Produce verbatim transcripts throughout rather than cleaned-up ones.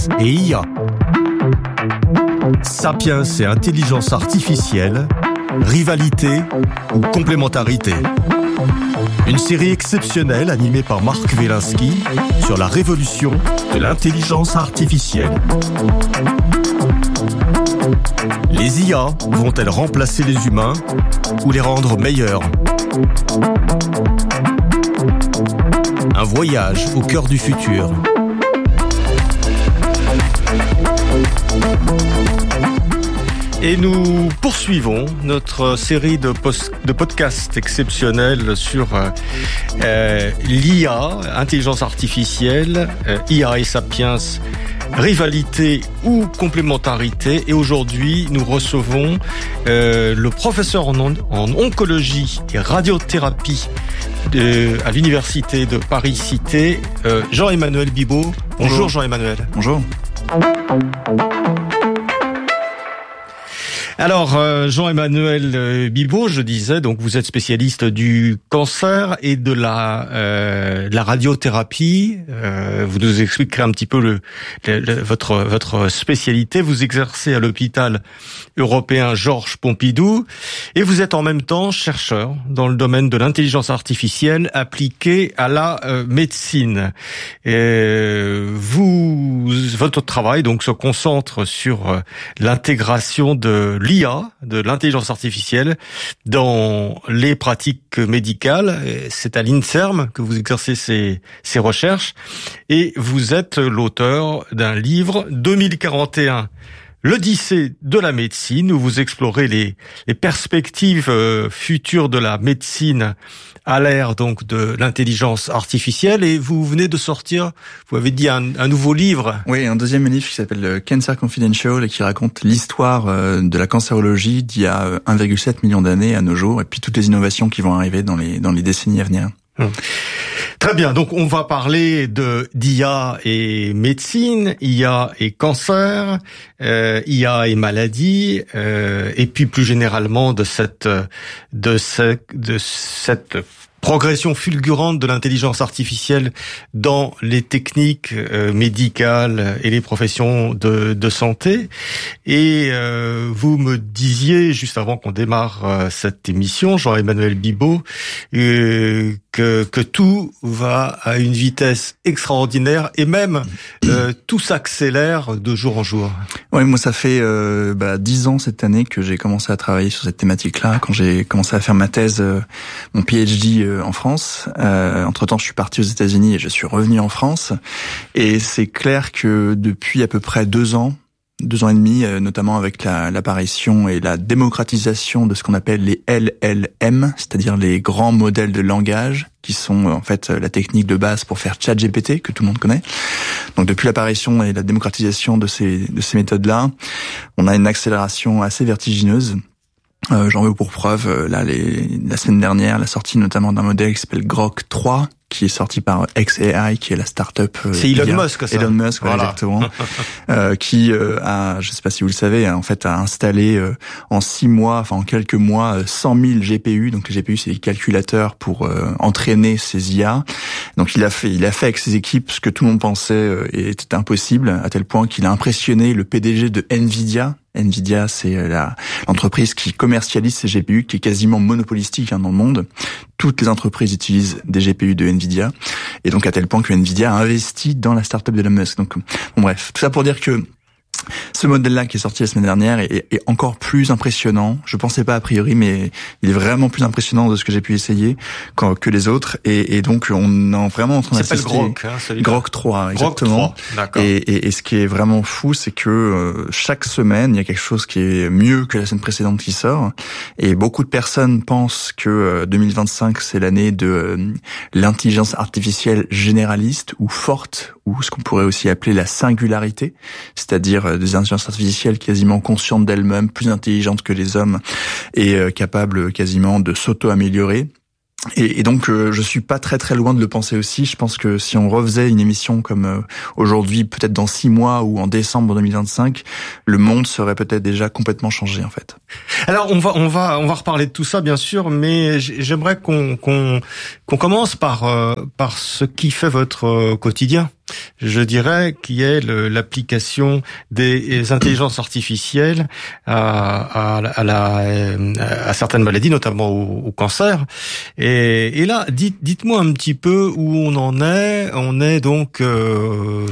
et I A. Sapiens et intelligence artificielle, rivalité ou complémentarité. Une série exceptionnelle animée par Marc Wielinski sur la révolution de l'intelligence artificielle. Les I A vont-elles remplacer les humains ou les rendre meilleurs ? Un voyage au cœur du futur. Et nous poursuivons notre série de, post- de podcasts exceptionnels sur euh, l'I A, intelligence artificielle, euh, I A et Sapiens, rivalité ou complémentarité. Et aujourd'hui, nous recevons euh, le professeur en, on- en oncologie et radiothérapie de, à l'université de Paris-Cité, euh, Jean-Emmanuel Bibaud. Bonjour, Bonjour Jean-Emmanuel. Bonjour. Alors, euh, Jean-Emmanuel Bibaud, je disais, donc vous êtes spécialiste du cancer et de la, euh, de la radiothérapie. Euh, vous nous expliquerez un petit peu le, le, le, votre, votre spécialité. Vous exercez à l'hôpital européen Georges Pompidou et vous êtes en même temps chercheur dans le domaine de l'intelligence artificielle appliquée à la euh, médecine. Et vous, votre travail donc se concentre sur euh, l'intégration de l'I A, de l'intelligence artificielle, dans les pratiques médicales. C'est à l'INSERM que vous exercez ces, ces recherches. Et vous êtes l'auteur d'un livre, deux mille quarante et un, l'Odyssée de la médecine, où vous explorez les, les perspectives euh, futures de la médecine à l'ère donc de l'intelligence artificielle. Et vous venez de sortir, vous avez dit, un, un nouveau livre. Oui, un deuxième livre qui s'appelle Cancer Confidential et qui raconte l'histoire de la cancérologie d'il y a un virgule sept million d'années à nos jours et puis toutes les innovations qui vont arriver dans les, dans les décennies à venir. Hum. Très bien, donc on va parler de d'I A et médecine, I A et cancer, euh, I A et maladie, euh, et puis plus généralement de cette de ce, de cette progression fulgurante de l'intelligence artificielle dans les techniques euh, médicales et les professions de, de santé. Et euh, vous me disiez, juste avant qu'on démarre euh, cette émission, Jean-Emmanuel Bibaud, euh, que, que tout va à une vitesse extraordinaire et même euh, tout s'accélère de jour en jour. Oui, moi ça fait euh, bah, dix ans cette année que j'ai commencé à travailler sur cette thématique-là, quand j'ai commencé à faire ma thèse, euh, mon P H D euh, en France. Euh, entre-temps, je suis parti aux États-Unis et je suis revenu en France. Et c'est clair que depuis à peu près deux ans, deux ans et demi, euh, notamment avec la, l'apparition et la démocratisation de ce qu'on appelle les L L M, c'est-à-dire les grands modèles de langage, qui sont en fait la technique de base pour faire ChatGPT, que tout le monde connaît. Donc depuis l'apparition et la démocratisation de ces, de ces méthodes-là, on a une accélération assez vertigineuse. Euh, j'en veux pour preuve, euh, là, les, la semaine dernière, la sortie notamment d'un modèle qui s'appelle Grok trois, qui est sorti par X A I, qui est la start-up. Euh, C'est Elon Musk, ça. Elon Musk, voilà. Ouais, exactement. euh, qui euh, a, je sais pas si vous le savez, en fait, a installé euh, en six mois, enfin en quelques mois, cent mille G P U. Donc les G P U, c'est des calculateurs pour euh, entraîner ces I A. Donc il a fait, il a fait avec ses équipes ce que tout le monde pensait euh, était impossible, à tel point qu'il a impressionné le P D G de Nvidia. Nvidia, c'est la, l'entreprise qui commercialise ces G P U, qui est quasiment monopolistique hein, dans le monde. Toutes les entreprises utilisent des G P U de Nvidia. Et donc à tel point que Nvidia a investi dans la start-up de Elon Musk. Donc, bon bref, tout ça pour dire que ce modèle-là qui est sorti la semaine dernière est, est encore plus impressionnant. Je pensais pas a priori, mais il est vraiment plus impressionnant de ce que j'ai pu essayer que, que les autres. Et, et donc, on est vraiment en train d'assister. C'est pas le Grok, hein, celui-là. Grok trois, exactement. Grok trois, d'accord. Et, et, et ce qui est vraiment fou, c'est que euh, chaque semaine, il y a quelque chose qui est mieux que la semaine précédente qui sort. Et beaucoup de personnes pensent que euh, deux mille vingt-cinq, c'est l'année de euh, l'intelligence artificielle généraliste ou forte, ou ce qu'on pourrait aussi appeler la singularité, c'est-à-dire des intelligences artificielles quasiment conscientes d'elles-mêmes, plus intelligentes que les hommes et euh, capables quasiment de s'auto-améliorer. Et, et donc, euh, je suis pas très très loin de le penser aussi. Je pense que si on refaisait une émission comme euh, aujourd'hui, peut-être dans six mois ou en décembre deux mille vingt-cinq, le monde serait peut-être déjà complètement changé en fait. Alors, on va on va on va reparler de tout ça bien sûr, mais j'aimerais qu'on qu'on qu'on commence par euh, par ce qui fait votre euh, quotidien. je dirais, qui est le, l'application des intelligences artificielles à, à, à, la, à certaines maladies, notamment au, au cancer. Et, et là, dites, dites-moi un petit peu où on en est. On est donc euh,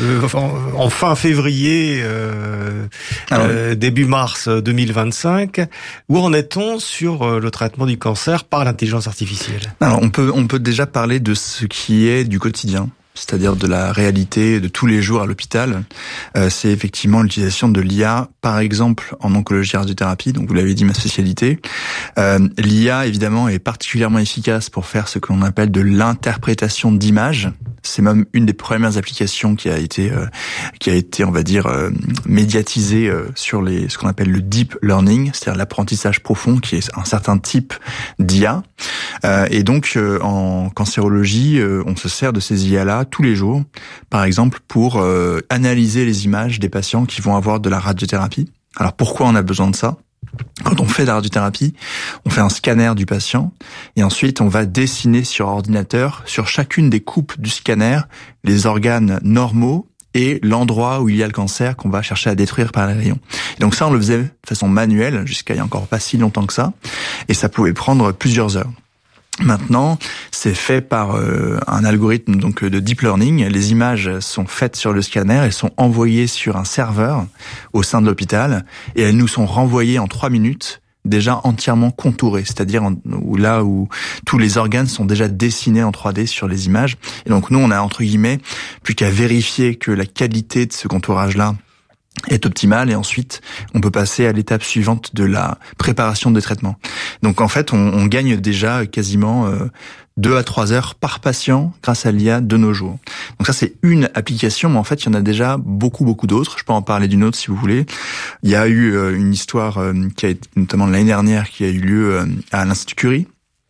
en, en fin février, euh, Alors, euh, début mars deux mille vingt-cinq. Où en est-on sur le traitement du cancer par l'intelligence artificielle? Alors, on peut, on peut déjà parler de ce qui est du quotidien, c'est-à-dire de la réalité de tous les jours à l'hôpital. Euh, c'est effectivement l'utilisation de l'I A, par exemple en oncologie radiothérapie, donc vous l'avez dit, ma spécialité. Euh, L'I A, évidemment, est particulièrement efficace pour faire ce qu'on appelle de l'interprétation d'images. C'est même une des premières applications qui a été, euh, qui a été, on va dire, euh, médiatisée euh, sur les, ce qu'on appelle le deep learning, c'est-à-dire l'apprentissage profond, qui est un certain type d'I A. Euh, et donc, euh, en cancérologie, euh, on se sert de ces I A-là tous les jours, par exemple pour euh, analyser les images des patients qui vont avoir de la radiothérapie. Alors pourquoi on a besoin de ça ? Quand on fait de la radiothérapie, on fait un scanner du patient et ensuite on va dessiner sur ordinateur, sur chacune des coupes du scanner, les organes normaux et l'endroit où il y a le cancer qu'on va chercher à détruire par les rayons. Et donc ça, on le faisait de façon manuelle jusqu'à il y a encore pas si longtemps que ça, et ça pouvait prendre plusieurs heures. Maintenant, c'est fait par euh, un algorithme donc de deep learning. Les images sont faites sur le scanner, elles sont envoyées sur un serveur au sein de l'hôpital et elles nous sont renvoyées en trois minutes, déjà entièrement contourées, c'est-à-dire en, où là où tous les organes sont déjà dessinés en trois D sur les images. Et donc nous, on a entre guillemets plus qu'à vérifier que la qualité de ce contourage-là est optimale et ensuite on peut passer à l'étape suivante de la préparation des traitements. Donc en fait on, on gagne déjà quasiment euh, deux à trois heures par patient grâce à l'I A de nos jours. Donc ça c'est une application, mais en fait il y en a déjà beaucoup beaucoup d'autres. Je peux en parler d'une autre si vous voulez. Il y a eu euh, une histoire euh, qui a été notamment l'année dernière qui a eu lieu euh, à l'Institut Curie,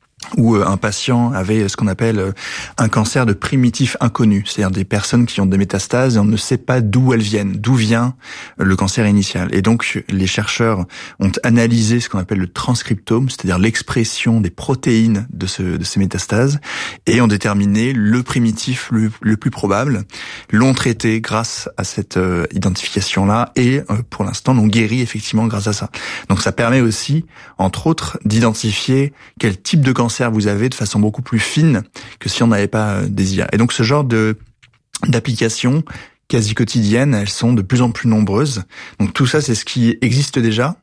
où un patient avait ce qu'on appelle un cancer de primitif inconnu, c'est-à-dire des personnes qui ont des métastases et on ne sait pas d'où elles viennent, d'où vient le cancer initial. Et donc les chercheurs ont analysé ce qu'on appelle le transcriptome, c'est-à-dire l'expression des protéines de, ce, de ces métastases, et ont déterminé le primitif le, le plus probable, l'ont traité grâce à cette euh, identification-là, et euh, pour l'instant l'ont guéri effectivement grâce à ça. Donc ça permet aussi, entre autres, d'identifier quel type de cancer vous avez de façon beaucoup plus fine que si on n'avait pas des I A. Et donc ce genre de d'applications quasi quotidiennes, elles sont de plus en plus nombreuses. Donc tout ça, c'est ce qui existe déjà.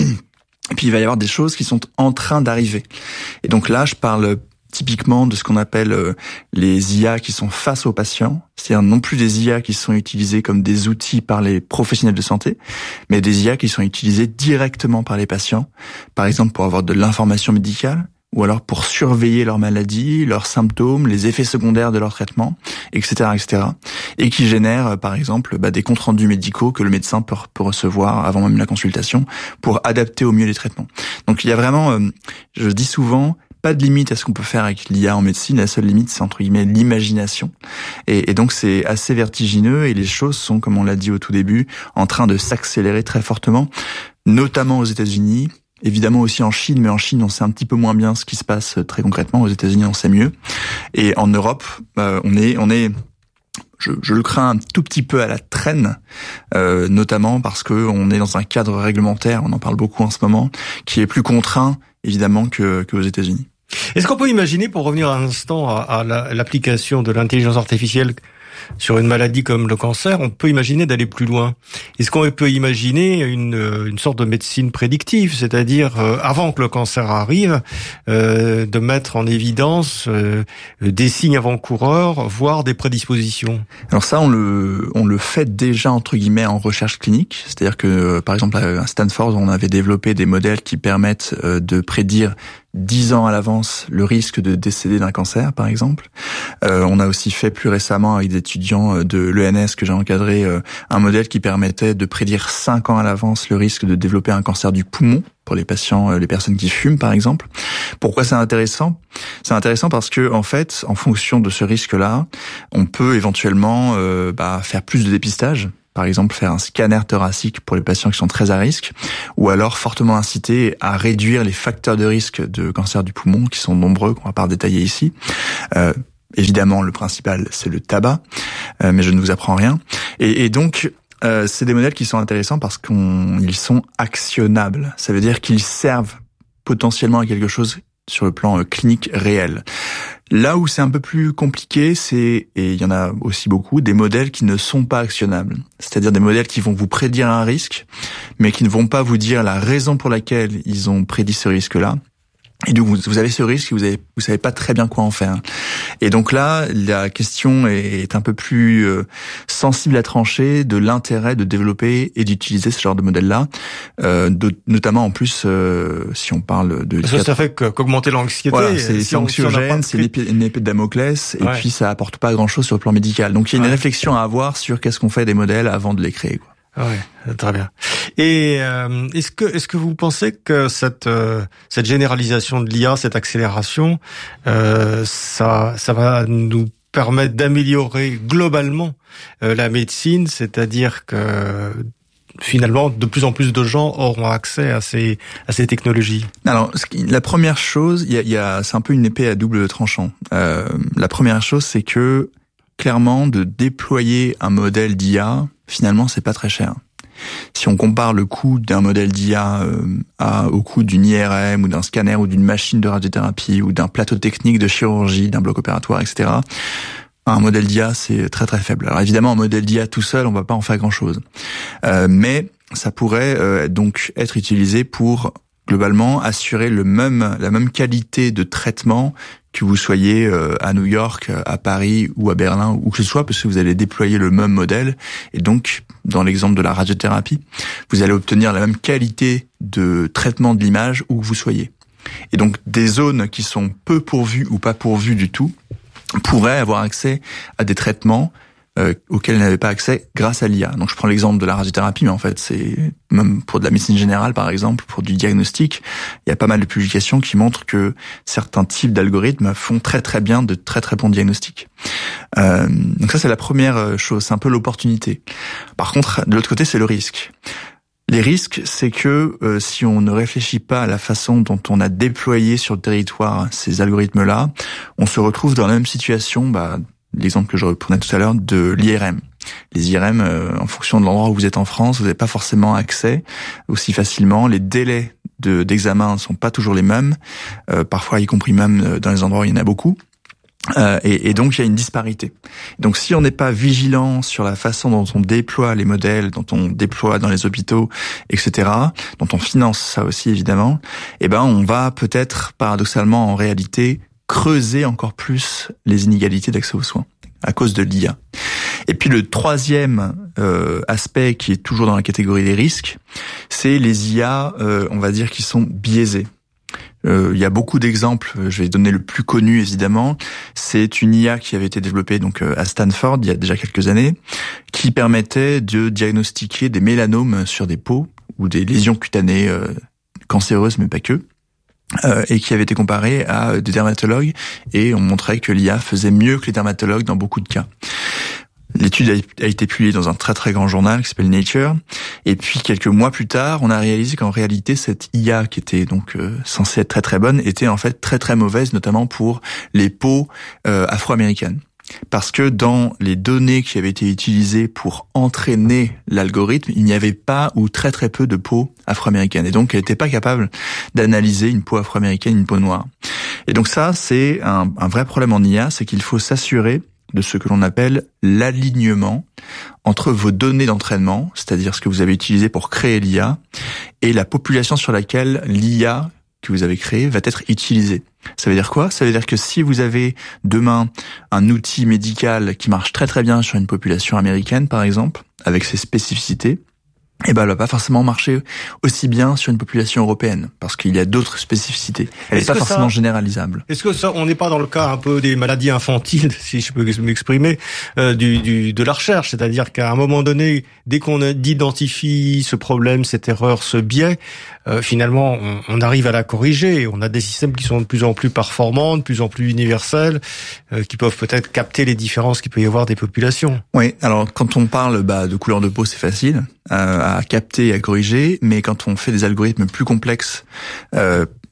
Et puis il va y avoir des choses qui sont en train d'arriver. Et donc là, je parle typiquement de ce qu'on appelle les I A qui sont face aux patients, c'est-à-dire non plus des I A qui sont utilisés comme des outils par les professionnels de santé, mais des I A qui sont utilisés directement par les patients, par exemple pour avoir de l'information médicale, ou alors pour surveiller leur maladie, leurs symptômes, les effets secondaires de leur traitement, et cetera, et cetera. Et qui génèrent, par exemple, bah, des comptes rendus médicaux que le médecin peut, peut recevoir avant même la consultation pour adapter au mieux les traitements. Donc il y a vraiment, euh, je dis souvent, pas de limite à ce qu'on peut faire avec l'I A en médecine. La seule limite, c'est entre guillemets l'imagination. Et, et donc c'est assez vertigineux et les choses sont, comme on l'a dit au tout début, en train de s'accélérer très fortement, notamment aux États-Unis. Évidemment aussi en Chine, mais en Chine, on sait un petit peu moins bien ce qui se passe très concrètement. Aux États-Unis, on sait mieux. Et en Europe, euh, on est, on est, je, je le crains un tout petit peu à la traîne, euh, notamment parce que on est dans un cadre réglementaire, on en parle beaucoup en ce moment, qui est plus contraint, évidemment, que, que aux États-Unis. Est-ce qu'on peut imaginer, pour revenir un instant à, à la, l'application de l'intelligence artificielle sur une maladie comme le cancer, on peut imaginer d'aller plus loin. Est-ce qu'on peut imaginer une, une sorte de médecine prédictive, c'est-à-dire euh, avant que le cancer arrive, euh, de mettre en évidence euh, des signes avant-coureurs, voire des prédispositions? Alors ça, on le on le fait déjà entre guillemets en recherche clinique, c'est-à-dire que euh, par exemple à Stanford, on avait développé des modèles qui permettent euh, de prédire dix ans à l'avance le risque de décéder d'un cancer, par exemple. Euh, on a aussi fait plus récemment avec des étudiants de l'E N S que j'ai encadré euh, un modèle qui permettait de prédire cinq ans à l'avance le risque de développer un cancer du poumon pour les patients, euh, les personnes qui fument, par exemple. Pourquoi c'est intéressant ? C'est intéressant parce que en fait, en fonction de ce risque-là, on peut éventuellement euh, bah, faire plus de dépistage. Par exemple, faire un scanner thoracique pour les patients qui sont très à risque, ou alors fortement inciter à réduire les facteurs de risque de cancer du poumon, qui sont nombreux, qu'on va pas détailler ici. Euh, évidemment, le principal, c'est le tabac, euh, mais je ne vous apprends rien. Et, et donc, euh, c'est des modèles qui sont intéressants parce qu'ils sont actionnables. Ça veut dire qu'ils servent potentiellement à quelque chose sur le plan euh, clinique réel. Là où c'est un peu plus compliqué, c'est, et il y en a aussi beaucoup, des modèles qui ne sont pas actionnables. C'est-à-dire des modèles qui vont vous prédire un risque, mais qui ne vont pas vous dire la raison pour laquelle ils ont prédit ce risque-là. Et donc, vous avez ce risque et vous avez, vous savez pas très bien quoi en faire. Et donc là, la question est un peu plus euh, sensible à trancher de l'intérêt de développer et d'utiliser ce genre de modèle-là, euh, de, notamment en plus, euh, si on parle de... Parce que ça fait qu'augmenter l'anxiété. Voilà, c'est si anxiogène, si c'est une épée, une épée de Damoclès, et ouais. puis ça apporte pas grand-chose sur le plan médical. Donc il y a une ouais. réflexion à avoir sur qu'est-ce qu'on fait des modèles avant de les créer, quoi. Ouais, très bien. Et euh, est-ce que est-ce que vous pensez que cette euh, cette généralisation de l'I A, cette accélération, euh, ça ça va nous permettre d'améliorer globalement euh, la médecine, c'est-à-dire que finalement de plus en plus de gens auront accès à ces à ces technologies? Alors, la première chose, il y a, il y a c'est un peu une épée à double tranchant. Euh, la première chose, c'est que clairement, de déployer un modèle d'I A, finalement, c'est pas très cher. Si on compare le coût d'un modèle d'I A euh, à, au coût d'une I R M ou d'un scanner ou d'une machine de radiothérapie ou d'un plateau technique de chirurgie, d'un bloc opératoire, et cetera, un modèle d'I A, c'est très très faible. Alors évidemment, un modèle d'I A tout seul, on va pas en faire grand-chose. Euh, mais ça pourrait euh, donc être utilisé pour globalement assurer le même la même qualité de traitement que vous soyez euh, à New York, à Paris ou à Berlin, où que ce soit, parce que vous allez déployer le même modèle. Et donc, dans l'exemple de la radiothérapie, vous allez obtenir la même qualité de traitement de l'image où que vous soyez. Et donc, des zones qui sont peu pourvues ou pas pourvues du tout pourraient avoir accès à des traitements Euh, auxquels elles n'avaient pas accès grâce à l'I A. Donc je prends l'exemple de la radiothérapie, mais en fait c'est même pour de la médecine générale par exemple, pour du diagnostic, il y a pas mal de publications qui montrent que certains types d'algorithmes font très très bien de très très bons diagnostics. Euh, donc ça c'est la première chose, c'est un peu l'opportunité. Par contre, de l'autre côté c'est le risque. Les risques, c'est que euh, si on ne réfléchit pas à la façon dont on a déployé sur le territoire ces algorithmes-là, on se retrouve dans la même situation, bah, l'exemple que je reprenais tout à l'heure de l'I R M. Les I R M, euh, en fonction de l'endroit où vous êtes en France, vous n'avez pas forcément accès aussi facilement. Les délais de, d'examen ne sont pas toujours les mêmes, euh, parfois y compris même dans les endroits où il y en a beaucoup. Euh, et, et donc il y a une disparité. Donc si on n'est pas vigilant sur la façon dont on déploie les modèles, dont on déploie dans les hôpitaux, et cetera, dont on finance ça aussi évidemment, eh ben on va peut-être paradoxalement en réalité creuser encore plus les inégalités d'accès aux soins à cause de l'I A. Et puis le troisième euh, aspect qui est toujours dans la catégorie des risques, c'est les I A, euh, on va dire, qui sont biaisés. Euh, il y a beaucoup d'exemples. Je vais donner le plus connu évidemment. C'est une I A qui avait été développée donc à Stanford il y a déjà quelques années, qui permettait de diagnostiquer des mélanomes sur des peaux ou des lésions cutanées euh, cancéreuses, mais pas que. Euh, et qui avait été comparé à des dermatologues, et on montrait que l'I A faisait mieux que les dermatologues dans beaucoup de cas. L'étude a été publiée dans un très très grand journal qui s'appelle Nature, et puis quelques mois plus tard, on a réalisé qu'en réalité cette I A qui était donc euh, censée être très très bonne était en fait très très mauvaise, notamment pour les peaux euh, afro-américaines. Parce que dans les données qui avaient été utilisées pour entraîner l'algorithme, il n'y avait pas ou très très peu de peau afro-américaine. Et donc, elle n'était pas capable d'analyser une peau afro-américaine, une peau noire. Et donc ça, c'est un, un vrai problème en I A, c'est qu'il faut s'assurer de ce que l'on appelle l'alignement entre vos données d'entraînement, c'est-à-dire ce que vous avez utilisé pour créer l'I A, et la population sur laquelle l'I A que vous avez créé va être utilisé. Ça veut dire quoi? Ça veut dire que si vous avez demain un outil médical qui marche très très bien sur une population américaine, par exemple, avec ses spécificités, eh ben, elle va pas forcément marcher aussi bien sur une population européenne, parce qu'il y a d'autres spécificités. Elle n'est pas forcément ça, généralisable. Est-ce que ça, on n'est pas dans le cas un peu des maladies infantiles, si je peux m'exprimer, euh, du, du, de la recherche, c'est-à-dire qu'à un moment donné, dès qu'on identifie ce problème, cette erreur, ce biais, euh, finalement, on, on arrive à la corriger. On a des systèmes qui sont de plus en plus performants, de plus en plus universels, euh, qui peuvent peut-être capter les différences qu'il peut y avoir des populations. Oui, alors quand on parle bah, de couleur de peau, c'est facile euh, à capter et à corriger, mais quand on fait des algorithmes plus complexes, euh,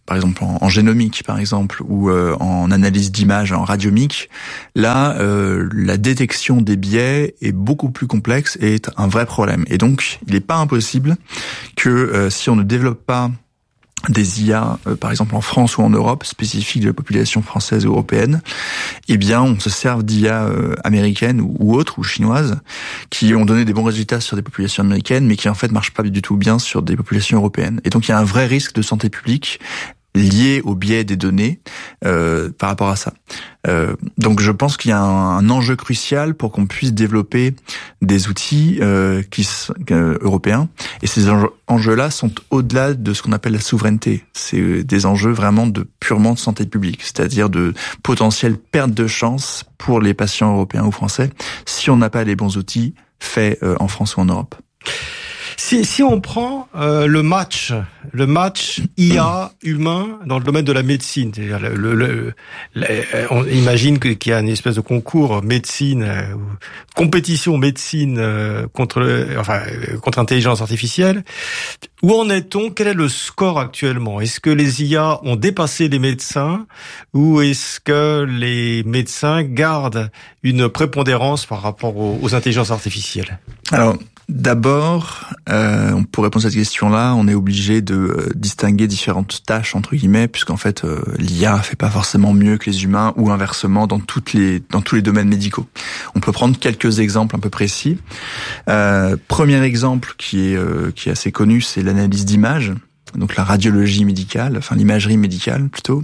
par exemple en, en génomique, par exemple, ou euh, en analyse d'images, en radiomique, là, euh, la détection des biais est beaucoup plus complexe et est un vrai problème. Et donc, il n'est pas impossible que euh, si on ne développe pas des I A, euh, par exemple en France ou en Europe, spécifiques de la population française ou européenne, eh bien, on se serve d'I A euh, américaines ou, ou autres, ou chinoises, qui ont donné des bons résultats sur des populations américaines, mais qui en fait marchent pas du tout bien sur des populations européennes. Et donc, il y a un vrai risque de santé publique lié au biais des données euh, par rapport à ça. Euh, donc je pense qu'il y a un, un enjeu crucial pour qu'on puisse développer des outils euh, qui euh, européens. Et ces enjeux, enjeux-là sont au-delà de ce qu'on appelle la souveraineté. C'est des enjeux vraiment de purement de santé publique, c'est-à-dire de potentielle perte de chance pour les patients européens ou français si on n'a pas les bons outils faits euh, en France ou en Europe. Si, si on prend euh, le match, le match I A humain dans le domaine de la médecine, c'est-à-dire le, le, le, le, on imagine qu'il y a une espèce de concours médecine, euh, compétition médecine euh, contre, le, enfin contre l'intelligence artificielle. Où en est-on? Quel est le score actuellement? Est-ce que les I A ont dépassé les médecins ou est-ce que les médecins gardent une prépondérance par rapport aux, aux intelligences artificielles? Alors, d'abord, euh, pour répondre à cette question-là, on est obligé de euh, distinguer différentes tâches entre guillemets, puisqu'en fait, euh, l'I A fait pas forcément mieux que les humains ou inversement dans toutes les dans tous les domaines médicaux. On peut prendre quelques exemples un peu précis. Euh, premier exemple qui est euh, qui est assez connu, c'est l'analyse d'images. Donc la radiologie médicale, enfin l'imagerie médicale plutôt.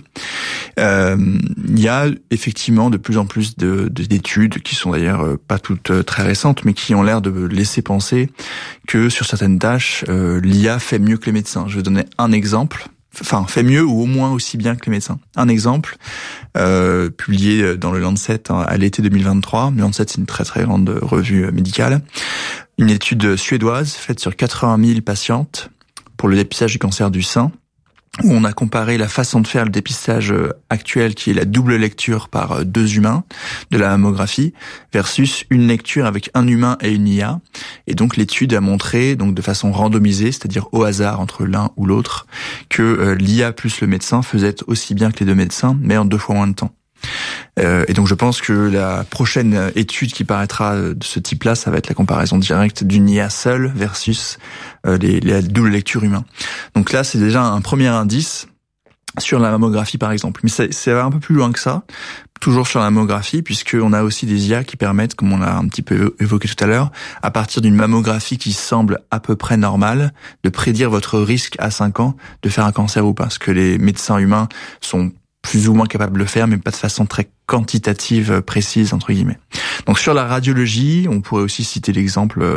Euh, il y a effectivement de plus en plus de, de, d'études qui sont d'ailleurs pas toutes très récentes, mais qui ont l'air de laisser penser que sur certaines tâches, euh, l'I A fait mieux que les médecins. Je vais donner un exemple. Enfin, fait mieux ou au moins aussi bien que les médecins. Un exemple, euh, publié dans le Lancet à l'été deux mille vingt-trois. Le Lancet, c'est une très très grande revue médicale. Une étude suédoise faite sur quatre-vingt mille patientes pour le dépistage du cancer du sein, où on a comparé la façon de faire le dépistage actuel, qui est la double lecture par deux humains de la mammographie, versus une lecture avec un humain et une I A. Et donc l'étude a montré, donc de façon randomisée, c'est-à-dire au hasard entre l'un ou l'autre, que euh, l'I A plus le médecin faisait aussi bien que les deux médecins, mais en deux fois moins de temps. Euh, et donc je pense que la prochaine étude qui paraîtra de ce type-là, ça va être la comparaison directe d'une I A seule versus euh, les, les doubles lectures humains. Donc là, c'est déjà un premier indice sur la mammographie, par exemple. Mais ça, ça va un peu plus loin que ça, toujours sur la mammographie, puisqu'on a aussi des I A qui permettent, comme on l'a un petit peu évoqué tout à l'heure, à partir d'une mammographie qui semble à peu près normale, de prédire votre risque à cinq ans de faire un cancer ou pas. Ce que les médecins humains sont plus ou moins capable de le faire, mais pas de façon très quantitative, précise, entre guillemets. Donc sur la radiologie, on pourrait aussi citer l'exemple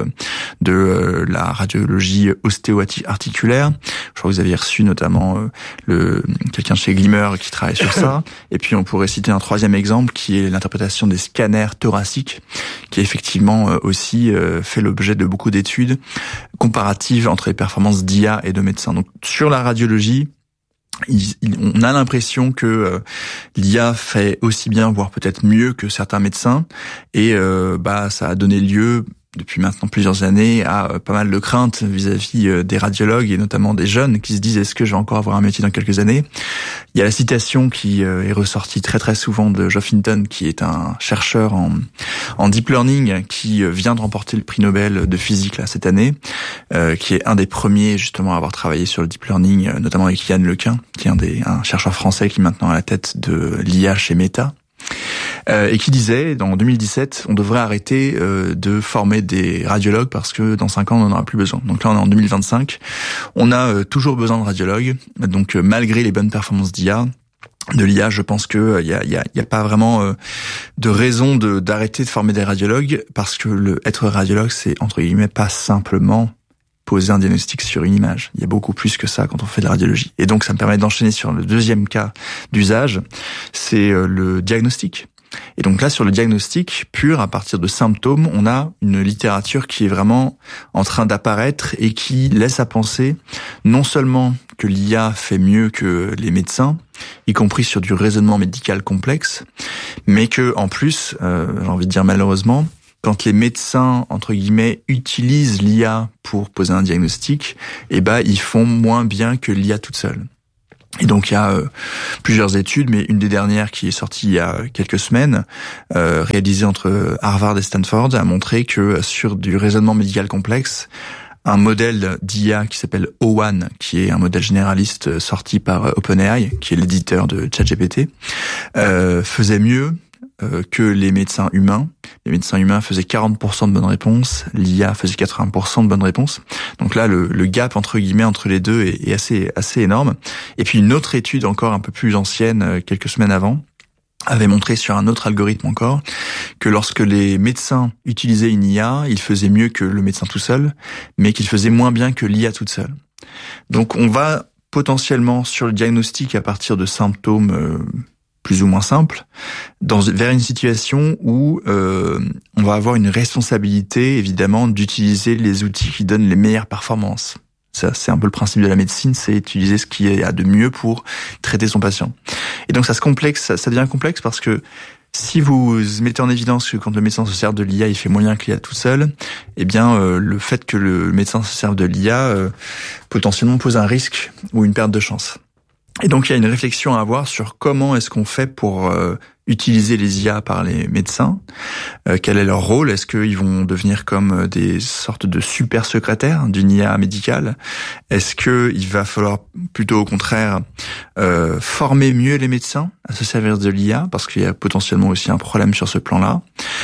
de la radiologie ostéo-articulaire. Je crois que vous avez reçu notamment le quelqu'un de chez Glimmer qui travaille sur ça. Et puis on pourrait citer un troisième exemple qui est l'interprétation des scanners thoraciques, qui effectivement aussi fait l'objet de beaucoup d'études comparatives entre les performances d'I A et de médecins. Donc sur la radiologie, Il, il, on a l'impression que euh, l'I A fait aussi bien, voire peut-être mieux que certains médecins, et euh, bah ça a donné lieu depuis maintenant plusieurs années à euh, pas mal de craintes vis-à-vis euh, des radiologues et notamment des jeunes qui se disent est-ce que je vais encore avoir un métier dans quelques années. Il y a la citation qui euh, est ressortie très très souvent de Geoff Hinton, qui est un chercheur en, en deep learning qui euh, vient de remporter le prix Nobel de physique là cette année, euh, qui est un des premiers justement à avoir travaillé sur le deep learning, euh, notamment avec Yann Lequin, qui est un des un chercheur français qui est maintenant à la tête de l'I A chez Meta. Euh, et qui disait, en deux mille dix-sept, on devrait arrêter euh, de former des radiologues parce que dans cinq ans, on n'en aura plus besoin. Donc là, on est en deux mille vingt-cinq. On a euh, toujours besoin de radiologues. Donc, euh, malgré les bonnes performances d'I A, de l'I A, je pense que il euh, y a, y a, y a pas vraiment euh, de raison de d'arrêter de former des radiologues, parce que le être radiologue, c'est entre guillemets pas simplement poser un diagnostic sur une image. Il y a beaucoup plus que ça quand on fait de la radiologie. Et donc, ça me permet d'enchaîner sur le deuxième cas d'usage, c'est euh, le diagnostic. Et donc là, sur le diagnostic pur, à partir de symptômes, on a une littérature qui est vraiment en train d'apparaître et qui laisse à penser non seulement que l'I A fait mieux que les médecins, y compris sur du raisonnement médical complexe, mais que en plus, euh, j'ai envie de dire malheureusement, quand les médecins, entre guillemets, utilisent l'I A pour poser un diagnostic, eh ben, ils font moins bien que l'I A toute seule. Et donc il y a euh, plusieurs études, mais une des dernières qui est sortie il y a quelques semaines, euh, réalisée entre Harvard et Stanford, a montré que sur du raisonnement médical complexe, un modèle d'I A qui s'appelle O un, qui est un modèle généraliste sorti par OpenAI, qui est l'éditeur de ChatGPT, euh, faisait mieux euh, que les médecins humains. Les médecins humains faisaient quarante pour cent de bonnes réponses, l'I A faisait quatre-vingts pour cent de bonnes réponses. Donc là, le, le gap entre guillemets entre les deux est, est assez assez énorme. Et puis une autre étude encore un peu plus ancienne, quelques semaines avant, avait montré sur un autre algorithme encore que lorsque les médecins utilisaient une I A, ils faisaient mieux que le médecin tout seul, mais qu'ils faisaient moins bien que l'I A toute seule. Donc on va potentiellement sur le diagnostic à partir de symptômes euh, plus ou moins simples, dans, vers une situation où euh, on va avoir une responsabilité évidemment d'utiliser les outils qui donnent les meilleures performances. Ça, c'est un peu le principe de la médecine, c'est utiliser ce qu'il y a de mieux pour traiter son patient. Et donc ça se complexe, ça, ça devient complexe parce que si vous mettez en évidence que quand le médecin se sert de l'I A, il fait moins bien que l'I A tout seul, eh bien euh, le fait que le médecin se serve de l'I A euh, potentiellement pose un risque ou une perte de chance. Et donc il y a une réflexion à avoir sur comment est-ce qu'on fait pour euh, utiliser les I A par les médecins, euh, quel est leur rôle, est-ce qu'ils vont devenir comme des sortes de super secrétaires d'une I A médicale, est-ce qu'il va falloir plutôt au contraire euh, former mieux les médecins à se servir de l'I A, parce qu'il y a potentiellement aussi un problème sur ce plan-là,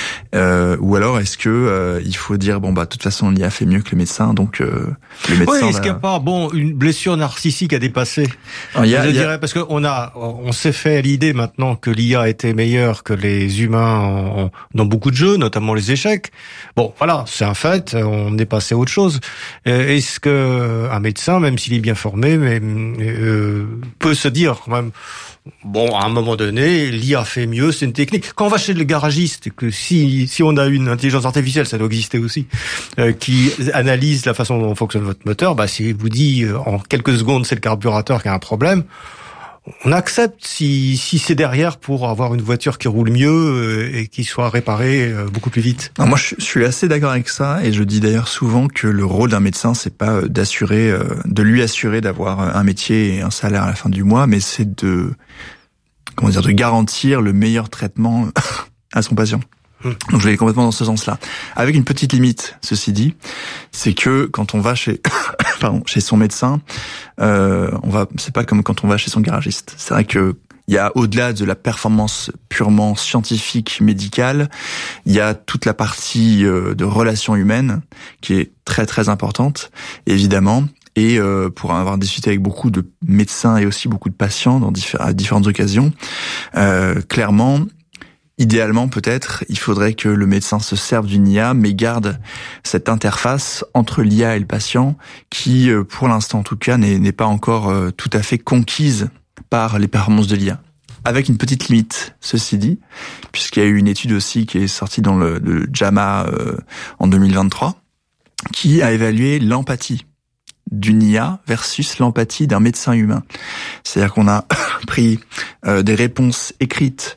euh, ou alors est-ce que euh, il faut dire bon bah de toute façon l'I A fait mieux que le médecin, donc euh, le médecin. Oui, est-ce qu'il n'y a pas bon une blessure narcissique à dépasser? Alors, il y a, je il y a... dirais parce que on a on s'est fait l'idée maintenant que l'I A était meilleur que les humains en, dans beaucoup de jeux, notamment les échecs. Bon, voilà, c'est un fait, on est passé à autre chose. Est-ce que un médecin, même s'il est bien formé, mais euh, peut se dire quand même, bon, à un moment donné, l'I A fait mieux, c'est une technique. Quand on va chez le garagiste, que si si on a une intelligence artificielle, ça doit exister aussi, euh, qui analyse la façon dont fonctionne votre moteur, bah s'il vous dit euh, en quelques secondes c'est le carburateur qui a un problème, on accepte si si c'est derrière pour avoir une voiture qui roule mieux euh, et qui soit réparée euh, beaucoup plus vite. Non, moi je, je suis assez d'accord avec ça, et je dis d'ailleurs souvent que le rôle d'un médecin c'est pas d'assurer euh, de lui assurer d'avoir un métier et un salaire à la fin du mois, mais c'est de comment dire de garantir le meilleur traitement à son patient. Donc je vais complètement dans ce sens-là. Avec une petite limite, ceci dit, c'est que quand on va chez pardon, chez son médecin, euh, on va c'est pas comme quand on va chez son garagiste. C'est vrai que il y a au-delà de la performance purement scientifique, médicale, il y a toute la partie euh, de relations humaines qui est très très importante, évidemment. Et euh, pour avoir discuté avec beaucoup de médecins et aussi beaucoup de patients dans diffé- à différentes occasions, euh, clairement, idéalement peut-être, il faudrait que le médecin se serve d'une I A, mais garde cette interface entre l'I A et le patient qui, euh, pour l'instant en tout cas, n'est, n'est pas encore euh, tout à fait conquise par les performances de l'I A. Avec une petite limite, ceci dit, puisqu'il y a eu une étude aussi qui est sortie dans le, le JAMA euh, en deux mille vingt-trois, qui a évalué l'empathie d'une I A versus l'empathie d'un médecin humain. C'est-à-dire qu'on a pris euh, des réponses écrites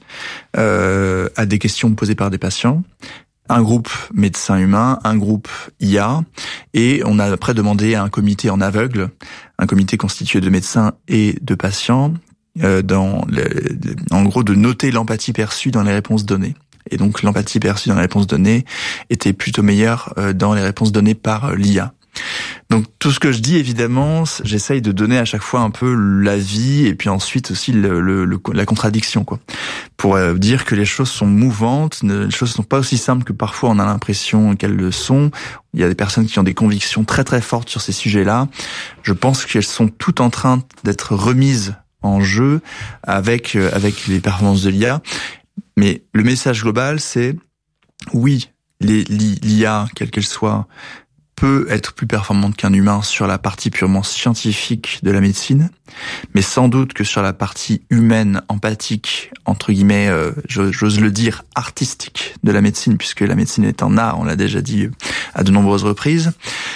euh, à des questions posées par des patients, un groupe médecin humain, un groupe I A, et on a après demandé à un comité en aveugle, un comité constitué de médecins et de patients, euh, dans le, en gros de noter l'empathie perçue dans les réponses données. Et donc l'empathie perçue dans les réponses données était plutôt meilleure euh, dans les réponses données par euh, l'I A. Donc tout ce que je dis, évidemment, j'essaye de donner à chaque fois un peu l'avis et puis ensuite aussi le, le, le, la contradiction, quoi, pour euh, dire que les choses sont mouvantes, les choses sont pas aussi simples que parfois on a l'impression qu'elles le sont. Il y a des personnes qui ont des convictions très très fortes sur ces sujets-là. Je pense qu'elles sont toutes en train d'être remises en jeu avec euh, avec les performances de l'I A. Mais le message global, c'est oui, les, l'I A, quelle qu'elle soit, peut être plus performante qu'un humain sur la partie purement scientifique de la médecine, mais sans doute que sur la partie humaine, empathique, entre guillemets, euh, j'ose le dire, artistique de la médecine, puisque la médecine est un art, on l'a déjà dit à de nombreuses reprises,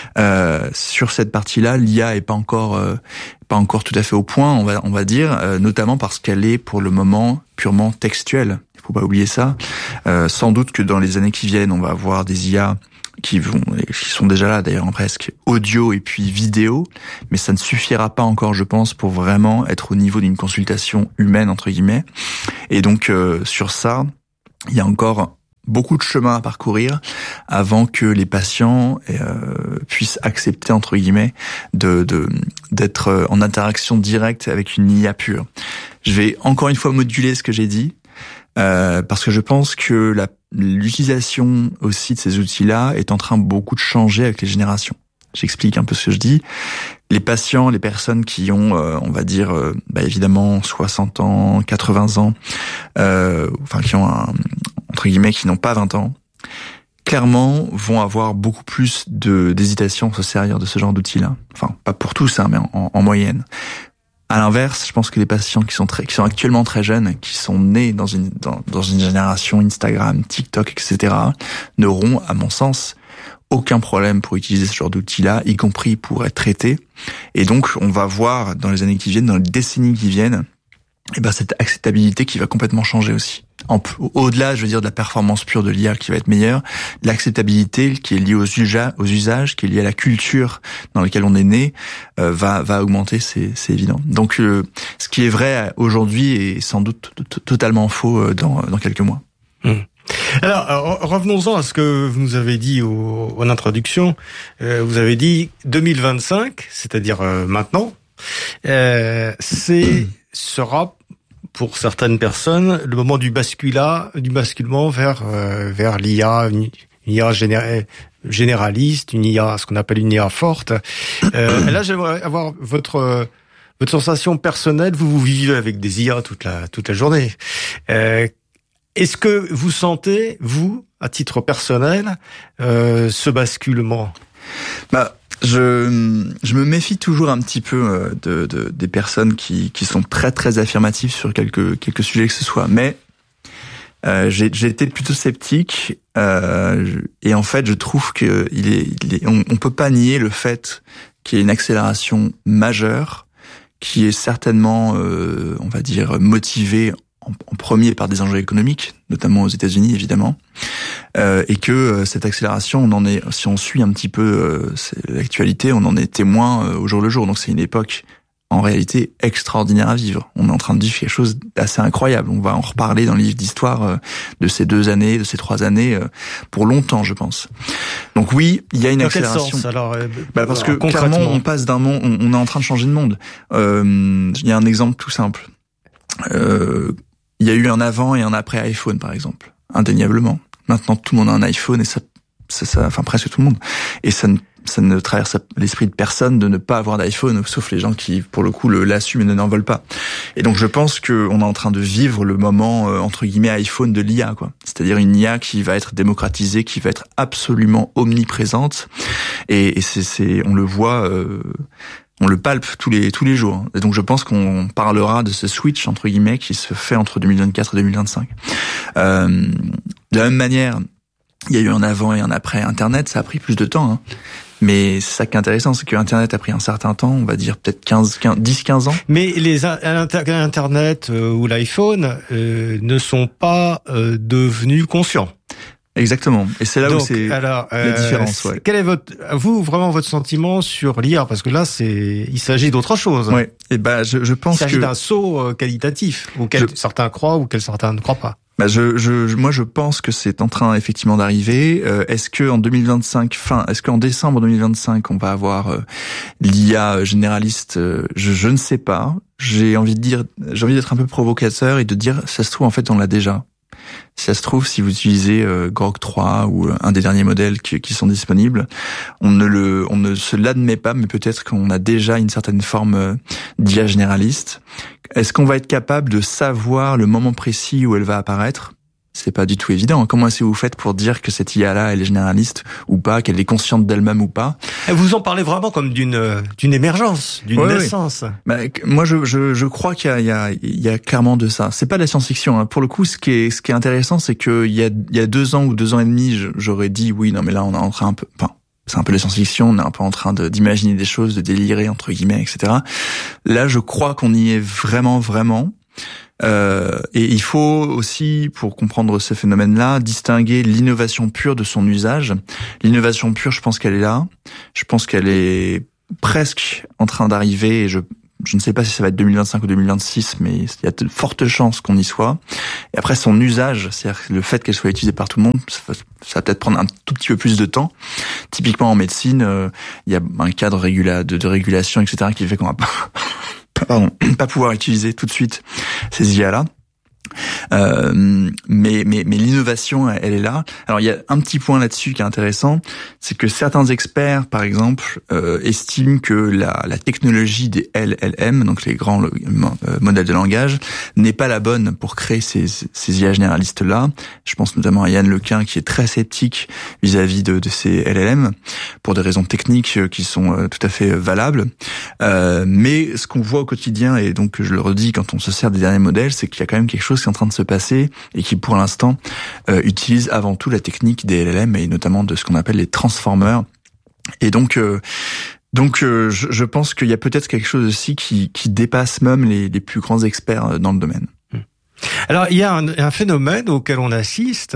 euh, sur cette partie-là, l'I A est pas encore euh, pas encore tout à fait au point, on va on va dire, euh, notamment parce qu'elle est pour le moment purement textuelle. Il faut pas oublier ça. Euh, sans doute que dans les années qui viennent, on va avoir des I A qui vont, qui sont déjà là d'ailleurs en presque audio et puis vidéo, mais ça ne suffira pas encore, je pense, pour vraiment être au niveau d'une consultation humaine entre guillemets. Et donc euh, sur ça, il y a encore beaucoup de chemin à parcourir avant que les patients euh, puissent accepter entre guillemets de, de d'être en interaction directe avec une I A pure. Je vais encore une fois moduler ce que j'ai dit euh, parce que je pense que la, l'utilisation aussi de ces outils-là est en train beaucoup de changer avec les générations. J'explique un peu ce que je dis. Les patients, les personnes qui ont, euh, on va dire, euh, bah évidemment soixante ans, quatre-vingts ans, euh, enfin qui ont un, entre guillemets, qui n'ont pas vingt ans, clairement vont avoir beaucoup plus de d'hésitation à se servir de ce genre d'outils-là. Enfin, pas pour tous, hein, mais en, en moyenne. À l'inverse, je pense que les patients qui sont très, qui sont actuellement très jeunes, qui sont nés dans une dans, dans une génération Instagram, TikTok, et cetera, n'auront, à mon sens, aucun problème pour utiliser ce genre d'outils-là, y compris pour être traités. Et donc, on va voir dans les années qui viennent, dans les décennies qui viennent, et ben cette acceptabilité qui va complètement changer aussi. En, au-delà, je veux dire, de la performance pure de l'I A qui va être meilleure, l'acceptabilité qui est liée aux usages, aux usages, qui est liée à la culture dans laquelle on est né, euh, va va augmenter, c'est c'est évident. Donc, euh, ce qui est vrai aujourd'hui est sans doute t- t- totalement faux dans dans quelques mois. Mmh. Alors, revenons-en à ce que vous nous avez dit au, en introduction. Euh, vous avez dit deux mille vingt-cinq, c'est-à-dire euh, maintenant, euh, c'est sera pour certaines personnes le moment du bascula, du basculement vers euh, vers l'I A, une, une I A géné- généraliste, une I A, ce qu'on appelle une I A forte. Euh, là, j'aimerais avoir votre votre sensation personnelle. Vous vous vivez avec des I A toute la toute la journée. Euh, Est-ce que vous sentez, vous, à titre personnel, euh, ce basculement ? Bah, je je me méfie toujours un petit peu de, de des personnes qui qui sont très très affirmatives sur quelques quelques sujets que ce soit. Mais euh, j'ai j'ai été plutôt sceptique euh, et en fait, je trouve que il est, il est on, on peut pas nier le fait qu'il y ait une accélération majeure qui est certainement, euh, on va dire, motivée en premier par des enjeux économiques, notamment aux États-Unis évidemment, euh, et que euh, cette accélération, on en est, si on suit un petit peu euh, l'actualité, on en est témoin euh, au jour le jour. Donc c'est une époque en réalité extraordinaire à vivre. On est en train de vivre quelque chose d'assez incroyable. On va en reparler dans le livre d'histoire euh, de ces deux années, de ces trois années, euh, pour longtemps, je pense. Donc oui, il y a une dans accélération. Quel sens, alors, euh, bah parce alors, que clairement, on passe d'un monde, on, on est en train de changer de monde. Euh, il y a un exemple tout simple. Euh, Il y a eu un avant et un après iPhone, par exemple, indéniablement. Maintenant, tout le monde a un iPhone et ça, ça, ça enfin presque tout le monde. Et ça ne, ça ne traverse l'esprit de personne de ne pas avoir d'iPhone, sauf les gens qui, pour le coup, le l'assument et ne n'en veulent pas. Et donc, je pense que on est en train de vivre le moment euh, entre guillemets iPhone de l'I A, quoi. C'est-à-dire une I A qui va être démocratisée, qui va être absolument omniprésente. Et, et c'est, c'est, on le voit. Euh, On le palpe tous les tous les jours. Et donc je pense qu'on parlera de ce switch entre guillemets qui se fait entre deux mille vingt-quatre et deux mille vingt-cinq. Euh, de la même manière, il y a eu un avant et un après Internet. Ça a pris plus de temps, hein. Mais c'est ça qui est intéressant, c'est que Internet a pris un certain temps, on va dire peut-être quinze, quinze, dix, quinze ans. Mais les Internet euh, ou l'iPhone euh, ne sont pas euh, devenus conscients. Exactement. Et c'est là Donc, où c'est alors, la euh, différence. Ouais. Quel est votre, vous vraiment votre sentiment sur l'I A ? Parce que là, c'est, il s'agit d'autre chose. Ouais. Et ben, je, je pense il s'agit que d'un saut qualitatif auquel je... certains croient ou auquel certains ne croient pas. Bah je, je, moi, je pense que c'est en train effectivement d'arriver. Euh, est-ce que en deux mille vingt-cinq, fin, est-ce qu'en décembre deux mille vingt-cinq, on va avoir euh, l'I A généraliste euh, je, je ne sais pas. J'ai envie de dire, j'ai envie d'être un peu provocateur et de dire, ça se trouve en fait, on l'a déjà. Si ça se trouve, si vous utilisez euh, Grok trois ou euh, un des derniers modèles qui, qui sont disponibles, on ne le, on ne se l'admet pas, mais peut-être qu'on a déjà une certaine forme euh, d'I A généraliste. Est-ce qu'on va être capable de savoir le moment précis où elle va apparaître ? C'est pas du tout évident. Comment est-ce que vous faites pour dire que cette I A-là, elle est généraliste ou pas, qu'elle est consciente d'elle-même ou pas ? Vous en parlez vraiment comme d'une d'une émergence, d'une ouais, naissance. Oui. Bah, moi, je, je, je crois qu'il y a, il y a, il y a clairement de ça. C'est pas de la science-fiction. Hein. Pour le coup, ce qui est, ce qui est intéressant, c'est que il y a, il y a deux ans ou deux ans et demi, j'aurais dit oui, non, mais là, on est en train un peu, enfin, c'est un peu la science-fiction. On est un peu en train de, d'imaginer des choses, de délirer entre guillemets, et cetera. Là, je crois qu'on y est vraiment, vraiment. Euh, et il faut aussi, pour comprendre ce phénomène-là, distinguer l'innovation pure de son usage. L'innovation pure, je pense qu'elle est là. Je pense qu'elle est presque en train d'arriver, et je Je ne sais pas si ça va être deux mille vingt-cinq ou deux mille vingt-six, mais il y a de fortes chances qu'on y soit. Et après, son usage, c'est-à-dire le fait qu'elle soit utilisée par tout le monde, ça va, ça va peut-être prendre un tout petit peu plus de temps. Typiquement en médecine, euh, il y a un cadre régula- de, de régulation, et cetera, qui fait qu'on va pas, pardon, pas pouvoir utiliser tout de suite ces I A-là. Euh, mais mais mais l'innovation, elle est là. Alors il y a un petit point là-dessus qui est intéressant, c'est que certains experts, par exemple, euh, estiment que la la technologie des L L M, donc les grands euh, modèles de langage, n'est pas la bonne pour créer ces ces I A généralistes là. Je pense notamment à Yann Lequin qui est très sceptique vis-à-vis de de ces L L M pour des raisons techniques qui sont euh, tout à fait valables. Euh, mais ce qu'on voit au quotidien, et donc je le redis quand on se sert des derniers modèles, c'est qu'il y a quand même quelque chose qui est en train de se passer et qui pour l'instant euh, utilise avant tout la technique des L L M et notamment de ce qu'on appelle les transformers. Et donc euh, donc euh, je, je pense qu'il y a peut-être quelque chose aussi qui, qui dépasse même les, les plus grands experts dans le domaine. Alors il y a un, un phénomène auquel on assiste,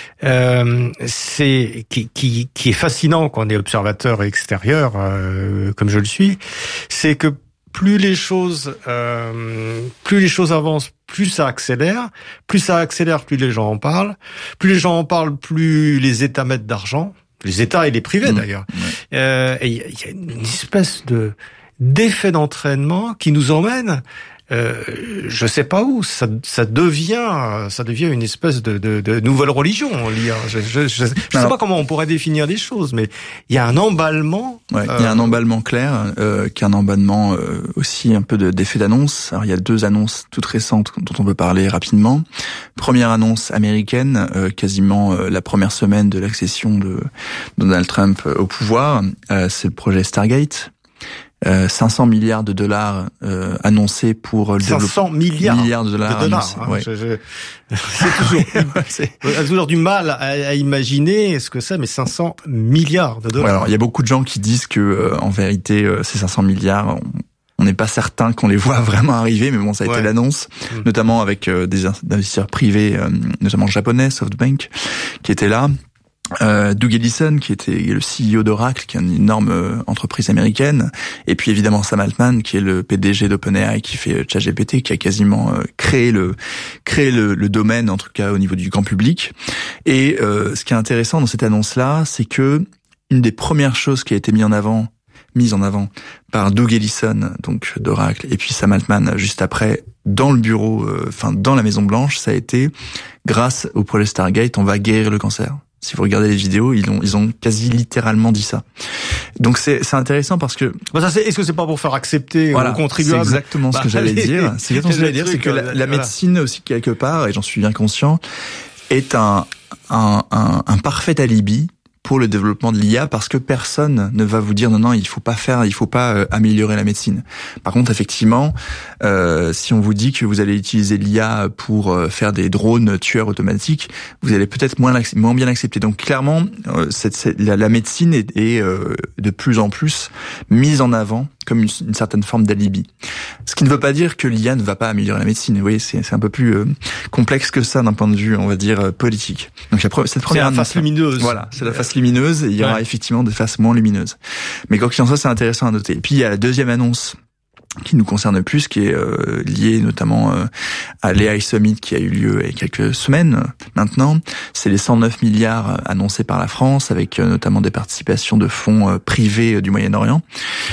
euh, c'est qui, qui, qui est fascinant quand on est observateur extérieur, euh, comme je le suis, c'est que plus les choses, euh, plus les choses avancent, plus ça accélère. Plus ça accélère, plus les gens en parlent. Plus les gens en parlent, plus les États mettent d'argent. Les États et les privés, mmh. d'ailleurs. Ouais. Euh, et il y, y a une espèce de d'effet d'entraînement qui nous emmène. Euh, je sais pas où, ça, ça devient, ça devient une espèce de, de, de nouvelle religion, l'I A. Je, je, je, je sais Alors, pas comment on pourrait définir les choses, mais il y a un emballement. Ouais, euh, il y a un emballement clair, euh, qui est un emballement euh, aussi un peu de, d'effet d'annonce. Alors il y a deux annonces toutes récentes dont on peut parler rapidement. Première annonce américaine, euh, quasiment euh, la première semaine de l'accession de Donald Trump au pouvoir, euh, c'est le projet Stargate. Euh, cinq cents milliards de dollars euh, annoncés pour le cinq cents milliards, milliards de dollars. De dollars hein, ouais. je, je... C'est toujours, c'est... On a toujours du mal à, à imaginer ce que c'est, mais cinq cents milliards de dollars. Ouais, alors il y a beaucoup de gens qui disent que euh, en vérité euh, ces cinq cents milliards, on n'est pas certain qu'on les voit vraiment arriver, mais bon, ça a ouais. été l'annonce, mmh. notamment avec euh, des investisseurs privés, euh, notamment japonais, SoftBank, qui étaient là. Euh, Doug Ellison, qui était le C E O d'Oracle, qui est une énorme euh, entreprise américaine, et puis évidemment Sam Altman, qui est le P D G d'OpenAI, qui fait ChatGPT, qui a quasiment euh, créé le créé le, le domaine, en tout cas au niveau du grand public. Et euh, ce qui est intéressant dans cette annonce-là, c'est que une des premières choses qui a été mise en avant, mise en avant par Doug Ellison, donc d'Oracle, et puis Sam Altman juste après, dans le bureau, enfin euh, dans la Maison Blanche, ça a été grâce au projet Stargate, on va guérir le cancer. Si vous regardez les vidéos, ils ont ils ont quasi littéralement dit ça. Donc c'est c'est intéressant parce que bah ça c'est est-ce que c'est pas pour faire accepter voilà, aux contribuables? C'est exactement bah, ce que j'allais les, dire. C'est exactement ce que j'allais dire, c'est que la, la voilà. médecine aussi quelque part, et j'en suis bien conscient, est un un un, un parfait alibi pour le développement de l'I A, parce que personne ne va vous dire non non il faut pas faire il faut pas euh, améliorer la médecine. Par contre effectivement euh, si on vous dit que vous allez utiliser l'I A pour euh, faire des drones tueurs automatiques, vous allez peut-être moins moins bien l'accepter. Donc clairement euh, cette, cette, la, la médecine est, est euh, de plus en plus mise en avant comme une, une certaine forme d'alibi. Ce qui ne veut pas dire que l'I A ne va pas améliorer la médecine. Vous voyez, c'est, c'est un peu plus euh, complexe que ça d'un point de vue, on va dire, euh, politique. Donc la, cette première c'est la face lumineuse. Voilà, c'est la face lumineuse, et il y aura ouais. effectivement des faces moins lumineuses. Mais quoi qu'il en soit, c'est intéressant à noter. Et puis il y a la deuxième annonce qui nous concerne plus, qui est euh, liée notamment euh, à l'A I Summit qui a eu lieu il y a quelques semaines euh, maintenant. C'est les cent neuf milliards annoncés par la France, avec euh, notamment des participations de fonds euh, privés euh, du Moyen-Orient.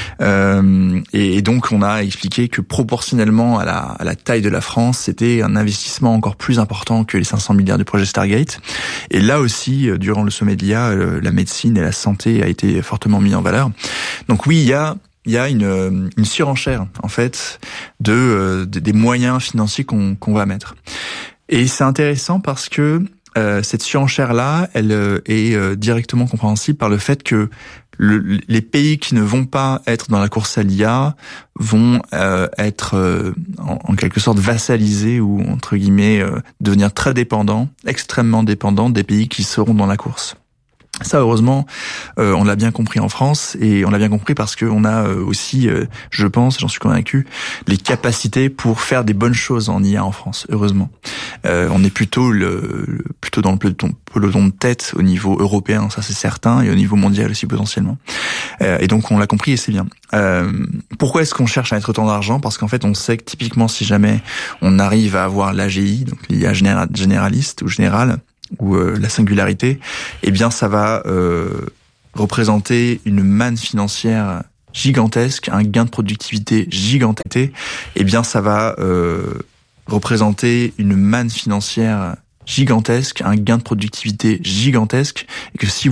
Euh, et, et donc on a expliqué que proportionnellement à la, à la taille de la France, c'était un investissement encore plus important que les cinq cents milliards du projet Stargate. Et là aussi, euh, durant le sommet de l'I A, euh, la médecine et la santé a été fortement mis en valeur. Donc oui, il y a il y a une, une surenchère en fait de, euh, de des moyens financiers qu'on, qu'on va mettre. Et c'est intéressant parce que euh, cette surenchère là, elle euh, est euh, directement compréhensible par le fait que le, les pays qui ne vont pas être dans la course à l'I A vont euh, être euh, en, en quelque sorte vassalisés ou entre guillemets euh, devenir très dépendants, extrêmement dépendants des pays qui seront dans la course. Ça, heureusement, euh, on l'a bien compris en France, et on l'a bien compris parce qu'on a euh, aussi, euh, je pense, j'en suis convaincu, les capacités pour faire des bonnes choses en I A en France, heureusement. Euh, on est plutôt le, le plutôt dans le peloton, peloton de tête au niveau européen, ça c'est certain, et au niveau mondial aussi potentiellement. Euh, et donc on l'a compris et c'est bien. Euh, pourquoi est-ce qu'on cherche à mettre autant d'argent ? Parce qu'en fait, on sait que typiquement, si jamais on arrive à avoir l'A G I, donc l'I A généraliste ou générale, ou euh, la singularité, eh bien ça va euh, représenter une manne financière gigantesque, un gain de productivité gigantesque. Eh bien ça va euh, représenter une manne financière gigantesque, un gain de productivité gigantesque, et que si